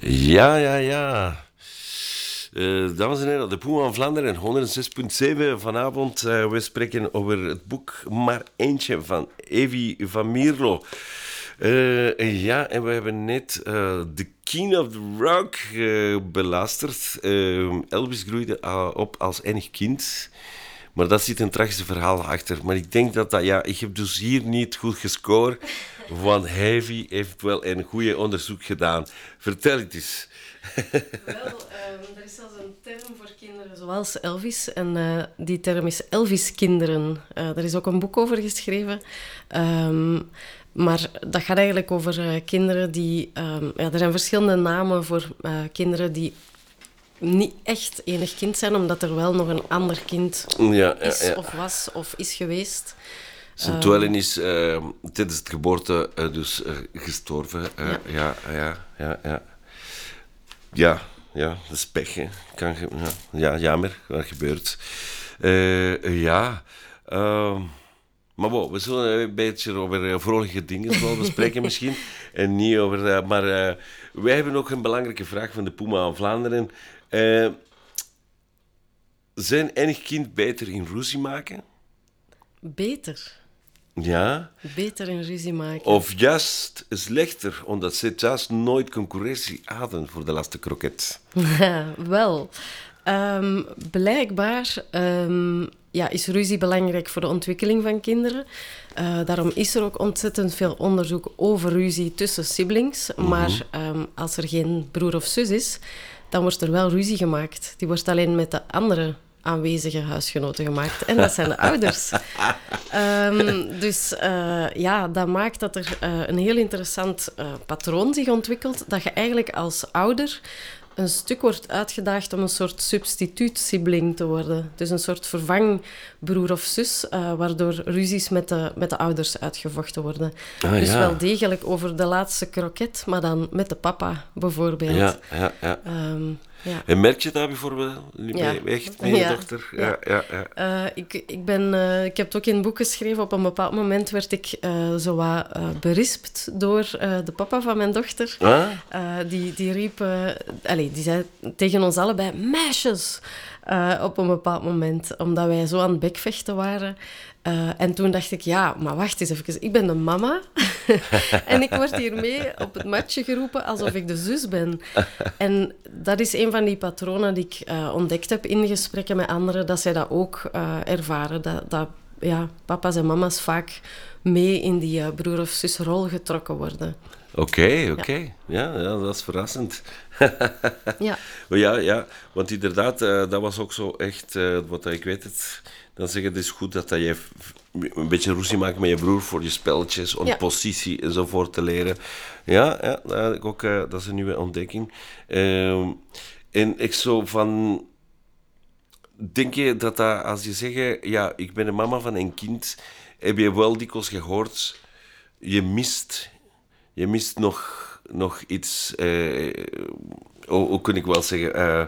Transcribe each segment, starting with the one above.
Ja, ja, ja. Dames en heren, de Puma van Vlaanderen, 106.7 vanavond. We spreken over het boek Maar Eentje van Evi van Mierlo. Ja, en we hebben net The King of the Rock belasterd. Elvis groeide op als enig kind. Maar daar zit een tragisch verhaal achter. Maar ik denk dat ja, ik heb dus hier niet goed gescoord. Want Heavy heeft wel een goede onderzoek gedaan. Vertel het eens. Wel, er is zelfs een term voor kinderen zoals Elvis. En die term is Elvis-kinderen. Er is ook een boek over geschreven. Maar dat gaat eigenlijk over kinderen die... er zijn verschillende namen voor kinderen die niet echt enig kind zijn, omdat er wel nog een ander kind is of was of is geweest. Zijn tweeling is tijdens het geboorte gestorven. Ja, dat is pech. Hè. Ja, jammer, wat gebeurt. Maar we zullen een beetje over vrolijke dingen wel bespreken misschien. En niet over... maar wij hebben ook een belangrijke vraag van de Puma aan Vlaanderen. Zijn enig kind beter in ruzie maken? Beter. Ja. Beter in ruzie maken. Of juist slechter, omdat ze juist nooit concurrentie hadden voor de laatste kroket. Wel, blijkbaar is ruzie belangrijk voor de ontwikkeling van kinderen. Daarom is er ook ontzettend veel onderzoek over ruzie tussen siblings. Mm-hmm. Maar als er geen broer of zus is, dan wordt er wel ruzie gemaakt. Die wordt alleen met de andere aanwezige huisgenoten gemaakt. En dat zijn de ouders. Dat maakt dat er een heel interessant patroon zich ontwikkelt, dat je eigenlijk als ouder een stuk wordt uitgedaagd om een soort substituut-sibling te worden. Dus een soort vervangbroer of zus, waardoor ruzies met de ouders uitgevochten worden. Dus wel degelijk over de laatste kroket, maar dan met de papa, bijvoorbeeld. Ja. Ja. En merk je dat bijvoorbeeld echt met je dochter? Ja. Ik heb het ook in het boek geschreven. Op een bepaald moment werd ik berispt door de papa van mijn dochter. Die riep... die zei tegen ons allebei, meisjes! Op een bepaald moment, omdat wij zo aan het bekvechten waren. En toen dacht ik, ja, maar wacht eens even. Ik ben de mama en ik word hiermee op het matje geroepen alsof ik de zus ben. En dat is een van die patronen die ik ontdekt heb in gesprekken met anderen, dat zij dat ook ervaren. Dat papa's en mama's vaak mee in die broer- of zusrol getrokken worden. Oké. Ja, dat is verrassend. Ja, want inderdaad, dat was ook zo echt, wat ik weet het, dan zeg je het is goed dat je een beetje ruzie maakt met je broer voor je spelletjes, om positie enzovoort te leren. Ja, dat is een nieuwe ontdekking. En ik zo van, denk je dat als je zegt, ja, ik ben de mama van een kind, heb je wel dikwijls gehoord, je mist nog iets, hoe kan ik wel zeggen,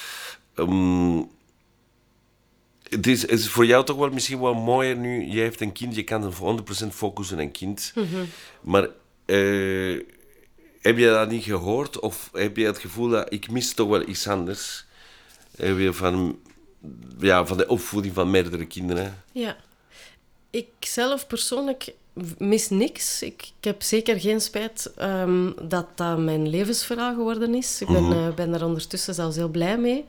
het is voor jou toch wel misschien wel mooier nu, je hebt een kind, je kan 100% focussen op een kind, maar heb je dat niet gehoord of heb je het gevoel dat ik mis toch wel iets anders van de opvoeding van meerdere kinderen? Ja, ik zelf persoonlijk mis niks. Ik heb zeker geen spijt dat mijn levensverhaal geworden is. Ik ben er ondertussen zelfs heel blij mee.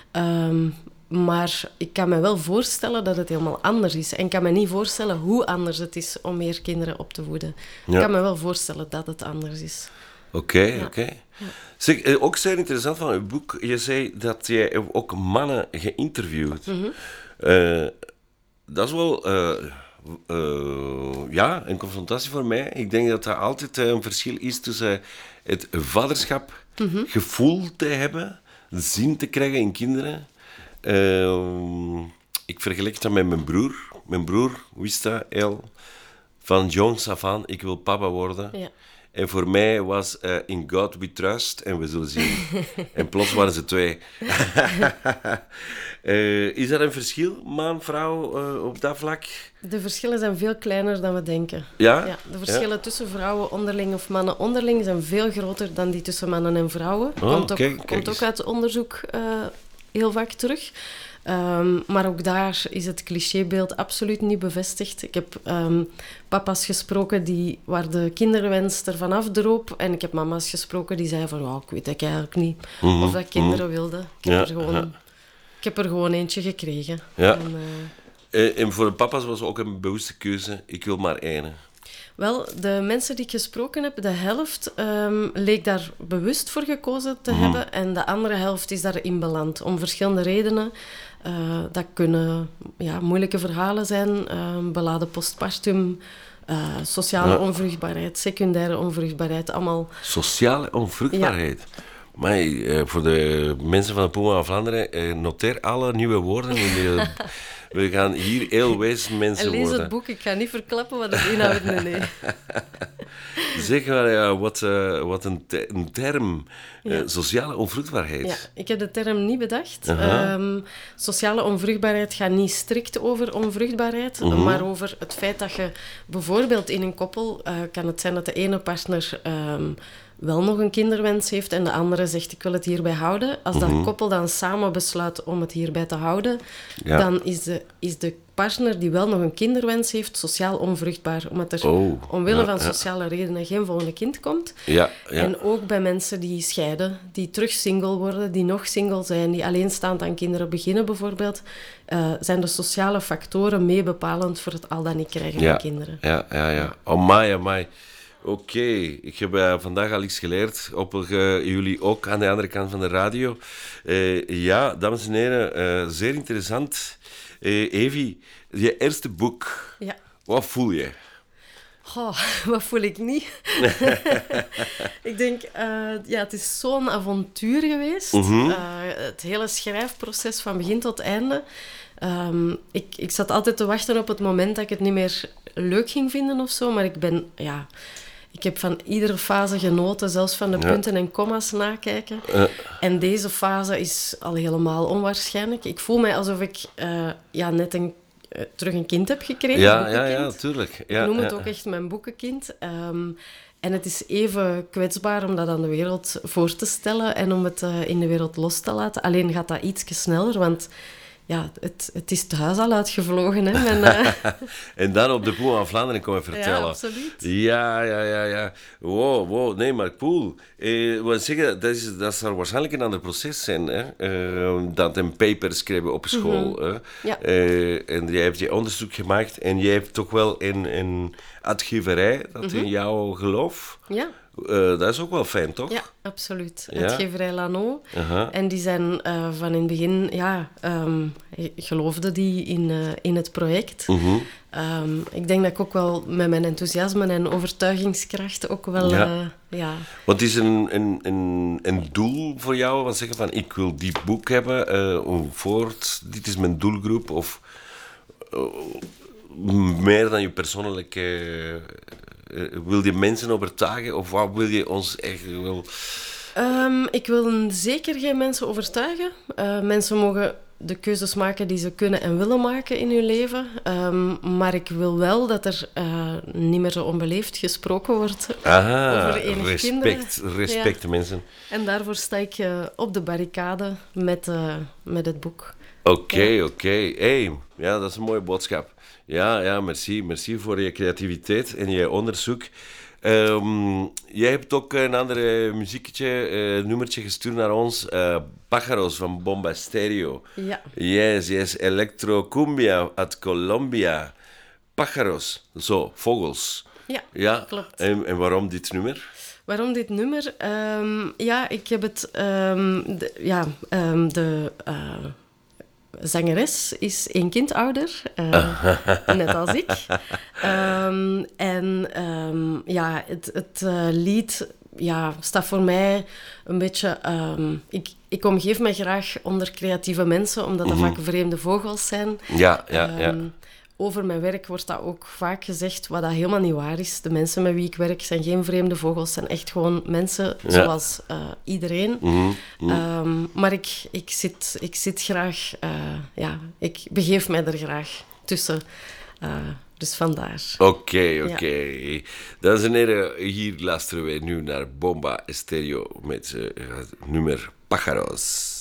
Maar ik kan me wel voorstellen dat het helemaal anders is. En ik kan me niet voorstellen hoe anders het is om meer kinderen op te voeden. Ja. Ik kan me wel voorstellen dat het anders is. Oké. Ja. Zeg, ook zeer interessant van uw boek. Je zei dat je ook mannen geïnterviewd. Mm-hmm. Dat is wel... een confrontatie voor mij. Ik denk dat er altijd een verschil is tussen het vaderschap, gevoel te hebben, zin te krijgen in kinderen. Ik vergelijk dat met mijn broer. Mijn broer wist dat heel van jongs af aan, ik wil papa worden. Ja. En voor mij was In God We Trust en we zullen zien. En plots waren ze 2. Is er een verschil, man-vrouw, op dat vlak? De verschillen zijn veel kleiner dan we denken. Ja? Ja, de verschillen tussen vrouwen onderling of mannen onderling zijn veel groter dan die tussen mannen en vrouwen. Komt ook uit onderzoek heel vaak terug. Maar ook daar is het clichébeeld absoluut niet bevestigd. Ik heb papa's gesproken waar de kinderwens ervan afdroop. En ik heb mama's gesproken die zeiden van... ik weet eigenlijk niet of dat kinderen wilden. Ik heb er gewoon eentje gekregen. Ja. En voor de papa's was ook een bewuste keuze. Ik wil maar één. Wel, de mensen die ik gesproken heb, de helft leek daar bewust voor gekozen te hebben. En de andere helft is daarin beland. Om verschillende redenen. Dat kunnen moeilijke verhalen zijn. Beladen postpartum, sociale onvruchtbaarheid, secundaire onvruchtbaarheid. Allemaal. Sociale onvruchtbaarheid? Ja. Maar voor de mensen van de Puma van Vlaanderen, noteer alle nieuwe woorden in de... We gaan hier heel wijs mensen worden. En lees het boek, ik ga niet verklappen wat het inhoudt, nee. Zeg maar, wat een term. Ja. Sociale onvruchtbaarheid. Ja, ik heb de term niet bedacht. Sociale onvruchtbaarheid gaat niet strikt over onvruchtbaarheid, maar over het feit dat je bijvoorbeeld in een koppel... kan het zijn dat de ene partner... wel nog een kinderwens heeft en de andere zegt ik wil het hierbij houden. Als dat koppel dan samen besluit om het hierbij te houden, dan is de partner die wel nog een kinderwens heeft sociaal onvruchtbaar, omdat er omwille van sociale redenen geen volgende kind komt. Ja. En ook bij mensen die scheiden, die terug single worden, die nog single zijn, die alleenstaand aan kinderen beginnen bijvoorbeeld, zijn de sociale factoren mee bepalend voor het al dan niet krijgen van kinderen. Ja. Amai. Oké, ik heb vandaag al iets geleerd. Hopelijk jullie ook aan de andere kant van de radio. Ja, dames en heren, zeer interessant. Evie, je eerste boek. Ja. Wat voel je? Wat voel ik niet? Ik denk, het is zo'n avontuur geweest. Het hele schrijfproces van begin tot einde. Ik zat altijd te wachten op het moment dat ik het niet meer leuk ging vinden of zo, maar ik heb van iedere fase genoten, zelfs van de punten en komma's nakijken. En deze fase is al helemaal onwaarschijnlijk. Ik voel mij alsof ik net terug een kind heb gekregen. Ja, tuurlijk. Ik noem het ook echt mijn boekenkind. En het is even kwetsbaar om dat aan de wereld voor te stellen en om het in de wereld los te laten. Alleen gaat dat ietsje sneller, want... het is het huis al uitgevlogen, hè. En dan op de Puma van Vlaanderen komen vertellen. Ja, absoluut. Ja. Wow, nee, maar cool. Wat zeggen, dat zal waarschijnlijk een ander proces zijn, hè. Dat een paper schrijven op school. Hè. Ja. En jij hebt je onderzoek gemaakt en jij hebt toch wel een uitgeverij dat in jou gelooft. Ja. Dat is ook wel fijn, toch? Ja, absoluut. Uitgeverij Lano. En die zijn van in het begin... geloofden die in het project. Ik denk dat ik ook wel met mijn enthousiasme en overtuigingskracht ook wel... Wat is een doel voor jou? Wat zeggen van, ik wil die boek hebben, dit is mijn doelgroep, of meer dan je persoonlijke... wil je mensen overtuigen, of wat wil je ons echt... Ik wil zeker geen mensen overtuigen. Mensen mogen de keuzes maken die ze kunnen en willen maken in hun leven. Maar ik wil wel dat er niet meer zo onbeleefd gesproken wordt over enig kinderen. Respect, mensen. En daarvoor sta ik op de barricade met het boek. Oké. Hey, dat is een mooie boodschap. Ja, merci voor je creativiteit en je onderzoek. Jij hebt ook een andere nummertje gestuurd naar ons. Pájaros van Bomba Stereo. Ja. Yes, Electro Cumbia uit Colombia. Pájaros, zo, vogels. Ja, klopt. En waarom dit nummer? Waarom dit nummer? Ik heb het... zangeres is 1 kind ouder, net als ik. Het lied staat voor mij een beetje... Ik omgeef me graag onder creatieve mensen, omdat dat vaak vreemde vogels zijn. Ja. over mijn werk wordt dat ook vaak gezegd, wat dat helemaal niet waar is. De mensen met wie ik werk zijn geen vreemde vogels, zijn echt gewoon mensen zoals iedereen. Maar ik zit graag, ik begeef mij er graag tussen. Dus vandaar. Oké. Dames en heren, hier luisteren wij nu naar Bomba Estéreo met het nummer Pájaros.